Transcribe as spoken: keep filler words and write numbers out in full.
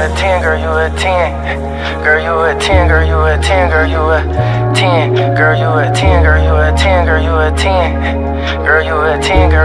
a ten, girl, you a ten. Girl, you a ten, girl, you a ten, girl, you a ten. Girl, you a ten, girl, you a ten, girl, you a ten. Girl, you a ten, girl.